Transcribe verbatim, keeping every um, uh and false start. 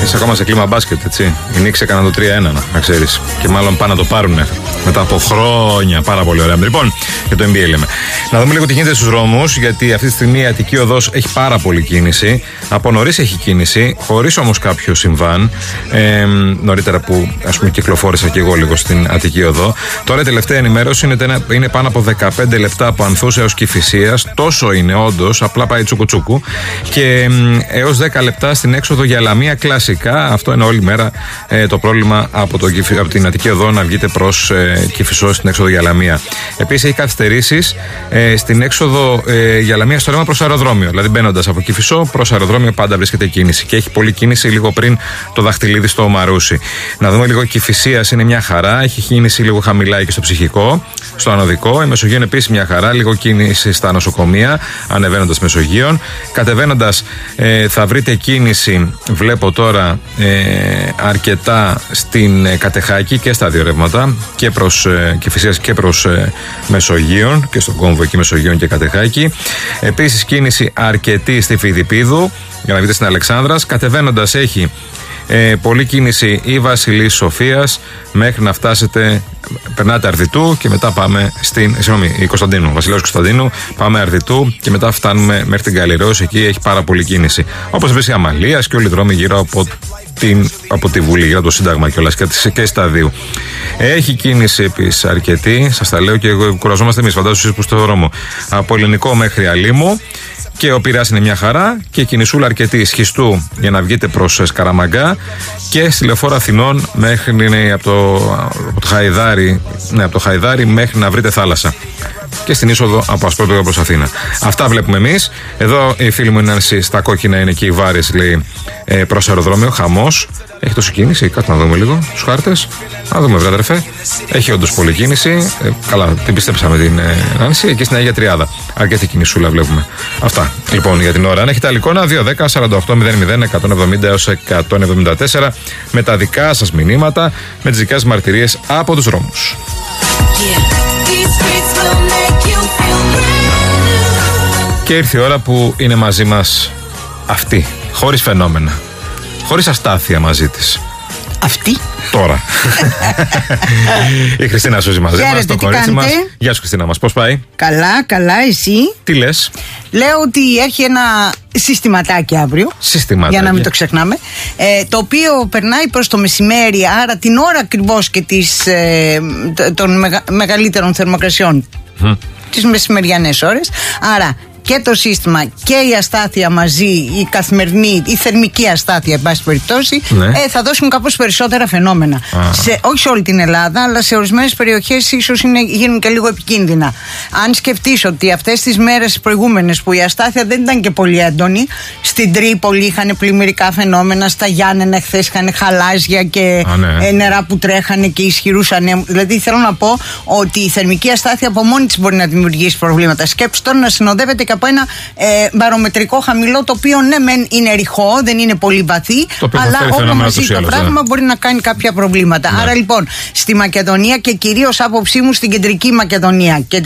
Είσαι ακόμα σε κλίμα μπάσκετ, έτσι. Οι Knicks έκαναν το τρία ένα, να ξέρεις. Και μάλλον πάνε να το πάρουνε μετά από χρόνια. Πάρα πολύ ωραία. Λοιπόν, για το N B A λέμε. Να δούμε λίγο τι γίνεται στους δρόμους, γιατί αυτή τη στιγμή η Αττική Οδός έχει πάρα πολύ κίνηση. Από νωρίς έχει κίνηση, χωρίς όμως κάποιο συμβάν. Ε, νωρίτερα που, ας πούμε, κυκλοφόρησα και εγώ λίγο στην Αττική Οδό. Τώρα η τελευταία ενημέρωση είναι, είναι πάνω από δεκαπέντε λεπτά από Ανθούς έως Κηφισίας. Τόσο είναι όντως, απλά πάει τσουκουτσούκου. Και ε, έως δέκα λεπτά στην έξοδο για Λαμία κλασικά. Αυτό είναι όλη μέρα ε, το πρόβλημα από, το, από την Αττική Οδό να βγείτε προς ε, Κηφισό στην έξοδο για Λαμία. Επίσης έχει καθυστερήσεις ε, στην έξοδο ε, για Λαμία στο ρεύμα προς αεροδρόμιο. Δηλαδή μπαίνοντας από Κηφισό προς αεροδρόμιο πάντα βρίσκεται κίνηση. Και έχει πολλή κίνηση λίγο πριν το Δαχτυλίδι στο Μαρούσι. Να δούμε λίγο, Κηφισίας είναι μια χαρά. Έχει κίνηση λίγο χαμηλά και στο Ψυχικό, στο Ανωδικό. Η Μεσογείο είναι επίσης μια χαρά. Λίγο κίνηση στα νοσοκομεία, ανεβαίνοντας Μεσογείων. Κατεβαίνοντας ε, θα βρείτε κίνηση, βλέπω τώρα, ε, αρκετά στην ε, Κατεχάκη και στα δύο ρεύματα, και προς ε, Κηφισίας και προς ε, Μεσογείων, και στον κόμβο εκεί Μεσογείων και Κατεχάκη. Επίσης κίνηση αρκετή στη Φιδιππίδου, για να δείτε στην Αλεξάνδρας. Κατεβαίνοντας έχει Ε, πολλή κίνηση η Βασιλής Σοφίας μέχρι να φτάσετε, περνάτε Αρδιτού και μετά πάμε στην, συγγνώμη, η Κωνσταντίνου, Βασιλέως Κωνσταντίνου, πάμε Αρδιτού και μετά φτάνουμε μέχρι την Καλλιρόση. Εκεί έχει πάρα πολλή κίνηση, όπως επίσης η Αμαλίας και όλοι οι δρόμοι γύρω από, την, από τη Βουλή, γύρω από το Σύνταγμα κιόλας, και, και σταδίου. Έχει κίνηση επίσης αρκετή, σας τα λέω και εγώ, κουραζόμαστε εμείς, φαντάζομαι εσείς που στο δρόμο, από Ελληνικό μέχρι Αλήμου. Και ο Πειραιάς είναι μια χαρά, και κινησούλα αρκετή Σχιστού για να βγείτε προς Σκαραμαγκά, και στη Λεωφόρο Αθηνών μέχρι από το, από το Χαϊδάρι, ναι, από το Χαϊδάρι μέχρι να βρείτε θάλασσα, και στην είσοδο από Ασπρόπεδο προς Αθήνα. Αυτά βλέπουμε εμείς. Εδώ η φίλη μου είναι στα κόκκινα, είναι και οι Βάρες, λέει, ε, προς αεροδρόμιο, χαμός. Έχει τόση κίνηση, κάτω να δούμε λίγο στους χάρτες. Να δούμε, βρε αδερφέ. Έχει όντως πολλή κίνηση. Ε, καλά, την πιστέψαμε την ε, Νάνση. Εκεί στην Αγία Τριάδα. Αρκετή κινησούλα βλέπουμε. Αυτά λοιπόν για την ώρα. Αν έχετε άλλη εικόνα, δύο δέκα σαράντα οκτώ μηδέν μηδέν εκατόν εβδομήντα έως εκατόν εβδομήντα τέσσερα με τα δικά σας μηνύματα, με τις δικές σας μαρτυρίες από τους δρόμους. Και ήρθε η ώρα που είναι μαζί μας αυτή, χωρίς φαινόμενα, χωρίς αστάθεια μαζί της. Αυτή. Τώρα. Η Χριστίνα Σούζη μαζί μας, το κορίτσι μας. Γεια σου Χριστίνα μας, πώς πάει? Καλά, καλά, εσύ? Τι λες? Λέω ότι έχει ένα συστηματάκι αύριο. Συστηματάκι. Για να μην το ξεχνάμε. Ε, το οποίο περνάει προς το μεσημέρι, άρα την ώρα ακριβώς και τις, ε, των μεγα, μεγαλύτερων θερμοκρασιών. Mm. Τις μεσημεριανές ώρες. Άρα και το σύστημα και η αστάθεια μαζί, η καθημερινή, η θερμική αστάθεια, εν πάση περιπτώσει, ναι. ε, θα δώσουν κάπως περισσότερα φαινόμενα. Σε, όχι σε όλη την Ελλάδα, αλλά σε ορισμένες περιοχές ίσως είναι, γίνουν και λίγο επικίνδυνα. Αν σκεφτείς ότι αυτές τις μέρες προηγούμενες που η αστάθεια δεν ήταν και πολύ έντονη, στην Τρίπολη είχαν πλημμυρικά φαινόμενα, στα Γιάννενα χθες είχαν χαλάζια και Α, ναι. νερά που τρέχανε και ισχυρούσαν. Δηλαδή θέλω να πω ότι η θερμική αστάθεια από μόνη της μπορεί να δημιουργήσει προβλήματα. Σκέψου τώρα να συνοδεύεται από ένα ε, μπαρομετρικό χαμηλό, το οποίο ναι μεν είναι ρηχό, δεν είναι πολύ βαθύ, αλλά όλο μαζί το πράγμα ναι. μπορεί να κάνει κάποια προβλήματα. Ναι. Άρα λοιπόν στη Μακεδονία, και κυρίως άποψή μου στην κεντρική Μακεδονία και